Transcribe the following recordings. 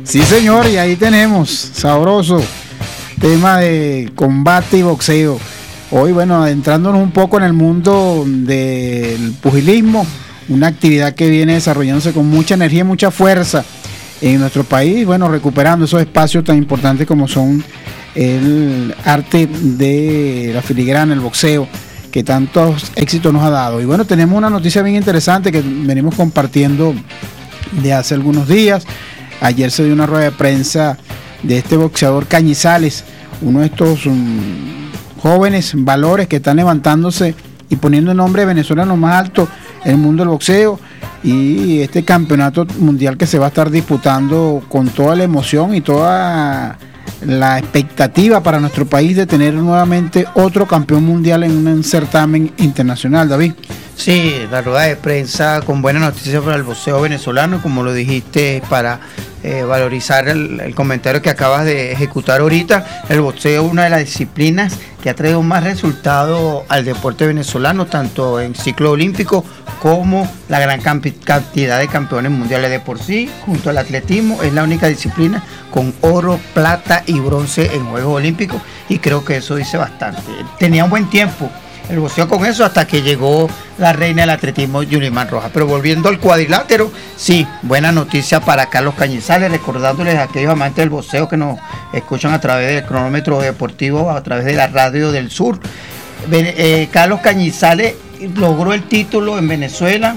Sí, señor, y ahí tenemos, sabroso, tema de combate y boxeo. Hoy, bueno, adentrándonos un poco en el mundo del pugilismo, una actividad que viene desarrollándose con mucha energía y mucha fuerza en nuestro país, bueno, recuperando esos espacios tan importantes como son el arte de la filigrana, el boxeo, que tantos éxitos nos ha dado. Y bueno, tenemos una noticia bien interesante que venimos compartiendo de hace algunos días. Ayer se dio una rueda de prensa de este boxeador Cañizales, uno de estos jóvenes valores que están levantándose y poniendo el nombre de Venezuela en lo más alto en el mundo del boxeo, y este campeonato mundial que se va a estar disputando con toda la emoción y toda la expectativa para nuestro país de tener nuevamente otro campeón mundial en un certamen internacional. David. Sí, la rueda de prensa con buenas noticias para el boxeo venezolano, como lo dijiste, para valorizar el comentario que acabas de ejecutar ahorita. El boxeo es una de las disciplinas que ha traído más resultado al deporte venezolano, tanto en ciclo olímpico como la gran cantidad de campeones mundiales. De por sí, junto al atletismo, es la única disciplina con oro, plata y bronce en Juegos Olímpicos, y creo que eso dice bastante. Tenía un buen tiempo el boxeo con eso hasta que llegó la reina del atletismo, Yulimar Rojas. Pero volviendo al cuadrilátero, sí, buena noticia para Carlos Cañizales, recordándoles a aquellos amantes del boxeo que nos escuchan a través del cronómetro deportivo, a través de la radio del sur. Carlos Cañizales logró el título en Venezuela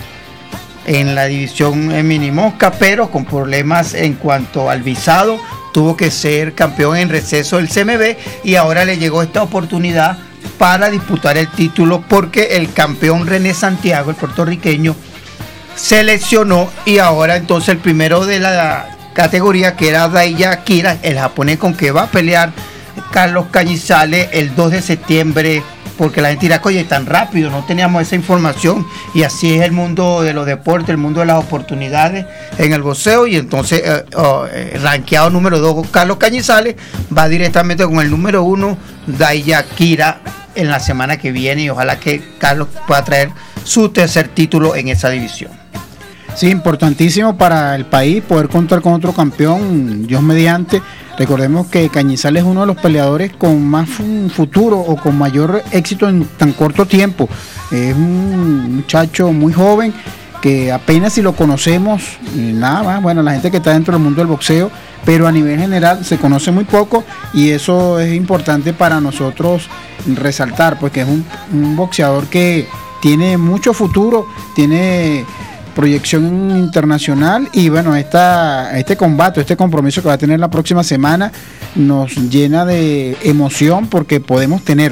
en la división mini mosca, pero con problemas en cuanto al visado, tuvo que ser campeón en receso del CMB, y ahora le llegó esta oportunidad para disputar el título porque el campeón René Santiago, el puertorriqueño, se lesionó, y ahora entonces el primero de la categoría, que era Daiya Akira, el japonés con que va a pelear Carlos Cañizales el 2 de septiembre, porque la gente dirá, oye, tan rápido, no teníamos esa información, y así es el mundo de los deportes, el mundo de las oportunidades en el boxeo, y entonces rankeado número 2 Carlos Cañizales va directamente con el número 1 Daiya Akira en la semana que viene, y ojalá que Carlos pueda traer su tercer título en esa división. Sí, importantísimo para el país poder contar con otro campeón, Dios mediante. Recordemos que Cañizales es uno de los peleadores con más futuro o con mayor éxito en tan corto tiempo. Es un muchacho muy joven que apenas si lo conocemos, nada más, bueno, la gente que está dentro del mundo del boxeo, pero a nivel general se conoce muy poco, y eso es importante para nosotros resaltar, porque es un boxeador que tiene mucho futuro, tiene proyección internacional, y bueno, este combate, este compromiso que va a tener la próxima semana nos llena de emoción, porque podemos tener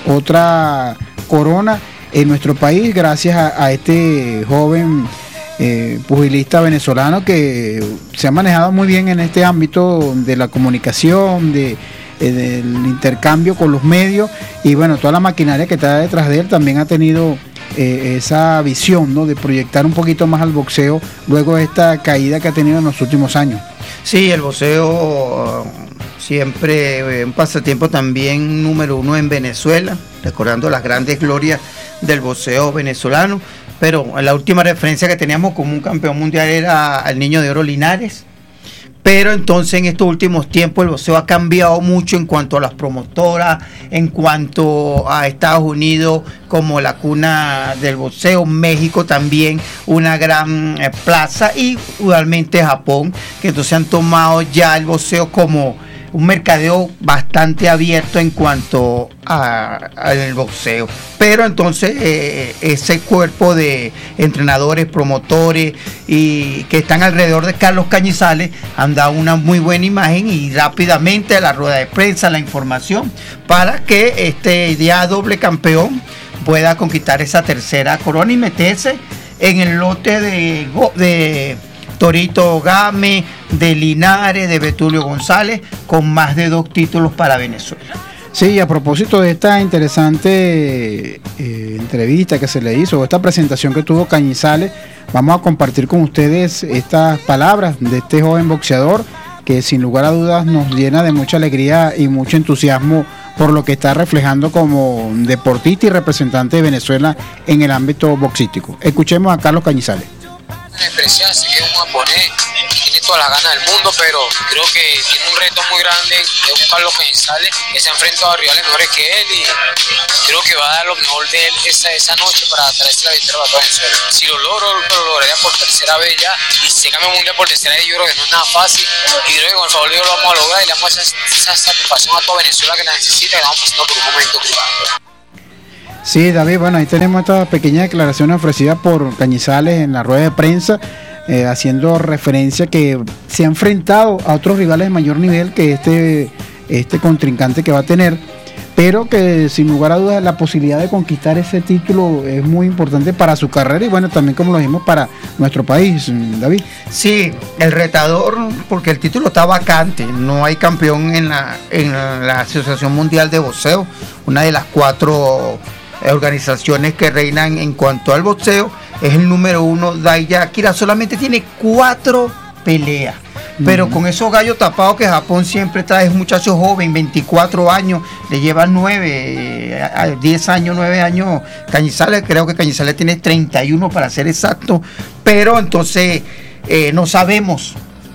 otra corona en nuestro país gracias a este joven pugilista venezolano que se ha manejado muy bien en este ámbito de la comunicación, del intercambio con los medios, y bueno, toda la maquinaria que está detrás de él también ha tenido esa visión, ¿no?, de proyectar un poquito más al boxeo luego de esta caída que ha tenido en los últimos años. Sí, el boxeo siempre un pasatiempo también número 1 en Venezuela, recordando las grandes glorias del boxeo venezolano, pero la última referencia que teníamos como un campeón mundial era el Niño de Oro Linares. Pero entonces en estos últimos tiempos el boxeo ha cambiado mucho en cuanto a las promotoras, en cuanto a Estados Unidos como la cuna del boxeo, México también una gran plaza, y igualmente Japón, que entonces han tomado ya el boxeo como un mercadeo bastante abierto en cuanto al boxeo. Pero entonces ese cuerpo de entrenadores, promotores y que están alrededor de Carlos Cañizales han dado una muy buena imagen, y rápidamente la rueda de prensa, la información, para que este ya doble campeón pueda conquistar esa tercera corona y meterse en el lote de Torito Game, de Linares, de Betulio González, con más de 2 títulos para Venezuela. Sí, a propósito de esta interesante entrevista que se le hizo, esta presentación que tuvo Cañizales, vamos a compartir con ustedes estas palabras de este joven boxeador que sin lugar a dudas nos llena de mucha alegría y mucho entusiasmo por lo que está reflejando como deportista y representante de Venezuela en el ámbito boxístico. Escuchemos a Carlos Cañizales. Una expresión, así que vamos a poner todas las ganas del mundo, pero creo que tiene un reto muy grande de buscar Carlos Cañizales, que se ha enfrentado a rivales mejores que él y creo que va a dar lo mejor de él esa noche para traerse la victoria para toda Venezuela. Si lo lograría por tercera vez ya, y si se cambia mundial por tercera vez, yo creo que no es nada fácil, y creo que con el favor de Dios lo vamos a lograr y le vamos a hacer esa satisfacción a toda Venezuela que la necesita, que estamos pasando por un momento crítico. Sí, David, bueno, ahí tenemos esta pequeña declaración ofrecida por Cañizales en la rueda de prensa, haciendo referencia que se ha enfrentado a otros rivales de mayor nivel que este contrincante que va a tener, pero que sin lugar a dudas la posibilidad de conquistar ese título es muy importante para su carrera y bueno, también como lo dijimos para nuestro país, David. Sí, el retador, porque el título está vacante, no hay campeón en la Asociación Mundial de Boxeo, una de las 4 organizaciones que reinan en cuanto al boxeo, es el número 1, Daija Akira, solamente tiene 4 peleas. Pero con esos gallos tapados que Japón siempre trae, es un muchacho joven, 24 años, le lleva 10 años, 9 años Cañizales, creo que Cañizales tiene 31 para ser exacto, pero entonces no sabemos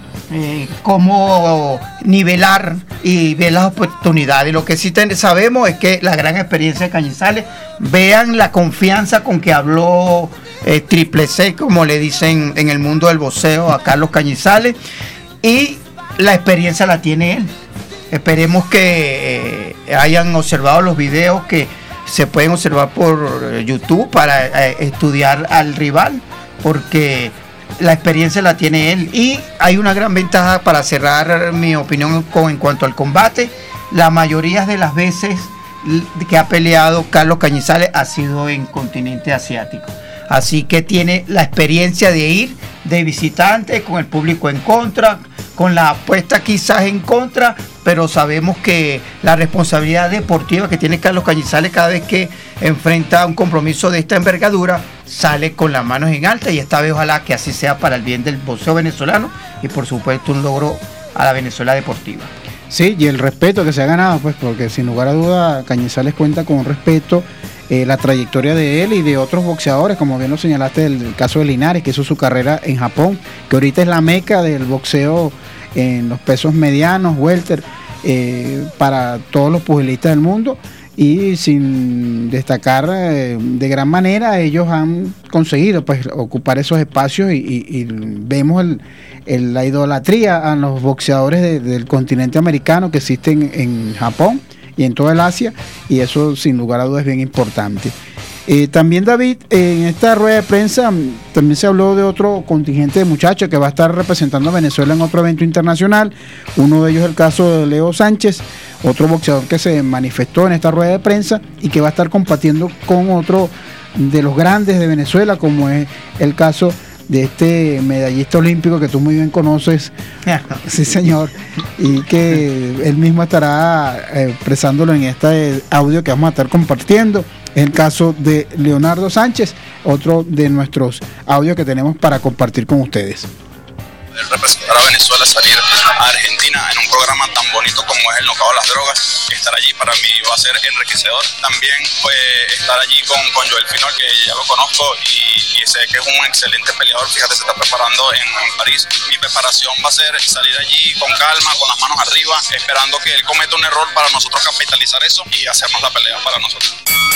cómo nivelar y ver las oportunidades. Lo que sí sabemos es que la gran experiencia de Cañizales, vean la confianza con que habló Triple C, como le dicen en el mundo del boxeo a Carlos Cañizales, y la experiencia la tiene él. Esperemos que hayan observado los videos que se pueden observar por YouTube para estudiar al rival, porque la experiencia la tiene él. Y hay una gran ventaja para cerrar mi opinión en cuanto al combate. La mayoría de las veces que ha peleado Carlos Cañizales ha sido en continente asiático. Así que tiene la experiencia de ir de visitante con el público en contra, con la apuesta quizás en contra, pero sabemos que la responsabilidad deportiva que tiene Carlos Cañizales cada vez que enfrenta un compromiso de esta envergadura, sale con las manos en alta, y esta vez ojalá que así sea para el bien del boxeo venezolano y por supuesto un logro a la Venezuela deportiva. Sí, y el respeto que se ha ganado, pues porque sin lugar a duda Cañizales cuenta con un respeto, la trayectoria de él y de otros boxeadores, como bien lo señalaste, el caso de Linares, que hizo su carrera en Japón, que ahorita es la meca del boxeo en los pesos medianos, welter, para todos los pugilistas del mundo, y sin destacar de gran manera, ellos han conseguido pues ocupar esos espacios y vemos la idolatría a los boxeadores del continente americano que existen en Japón y en toda el Asia, y eso sin lugar a dudas es bien importante. También, David, en esta rueda de prensa también se habló de otro contingente de muchachos que va a estar representando a Venezuela en otro evento internacional. Uno de ellos es el caso de Leo Sánchez, otro boxeador que se manifestó en esta rueda de prensa y que va a estar combatiendo con otro de los grandes de Venezuela, como es el caso de este medallista olímpico que tú muy bien conoces, sí señor, y que él mismo estará expresándolo en este audio que vamos a estar compartiendo. Es el caso de Leonardo Sánchez, otro de nuestros audios que tenemos para compartir con ustedes. Representar a Venezuela, salir a Argentina en un programa tan bonito como es el Knocao de las Drogas, estar allí para mí va a ser enriquecedor. También pues estar allí con Joel Finol, que ya lo conozco y sé que es un excelente peleador. Fíjate, se está preparando en París. Mi preparación va a ser salir allí con calma, con las manos arriba, esperando que él cometa un error para nosotros capitalizar eso y hacernos la pelea para nosotros.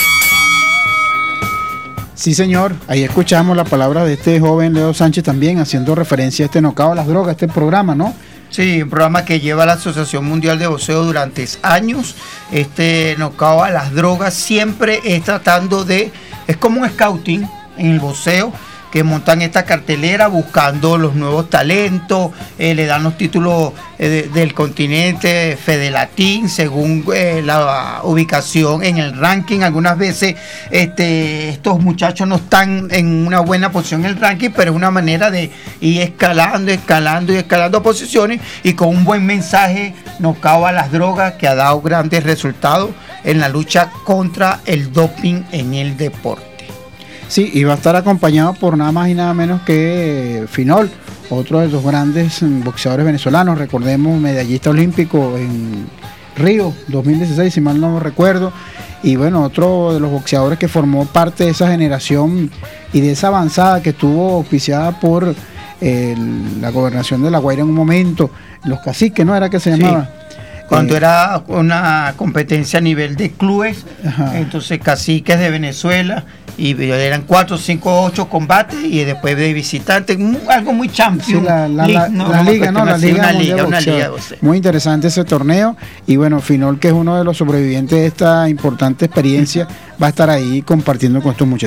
Sí, señor, ahí escuchamos la palabra de este joven Leo Sánchez también haciendo referencia a este Knocao a las Drogas, este programa, ¿no? Sí, un programa que lleva la Asociación Mundial de Boxeo durante años. Este Knocao a las Drogas siempre es tratando de, es como un scouting en el boxeo, que montan esta cartelera buscando los nuevos talentos, le dan los títulos del continente, Fedelatín, según la ubicación en el ranking. Algunas veces estos muchachos no están en una buena posición en el ranking, pero es una manera de ir escalando posiciones, y con un buen mensaje, Knocao a las Drogas, que ha dado grandes resultados en la lucha contra el doping en el deporte. Sí, y va a estar acompañado por nada más y nada menos que Finol, otro de los grandes boxeadores venezolanos, recordemos, medallista olímpico en Río 2016, si mal no recuerdo, y bueno, otro de los boxeadores que formó parte de esa generación y de esa avanzada que estuvo auspiciada por la gobernación de La Guaira en un momento, los caciques, ¿no era que se llamaba? Cuando era una competencia a nivel de clubes, entonces caciques de Venezuela, y eran 4, 5, 8 combates, y después de visitantes, algo muy champion. Sí, la liga, una liga. Muy interesante ese torneo, y bueno, Finol, que es uno de los sobrevivientes de esta importante experiencia, va a estar ahí compartiendo con estos muchachos.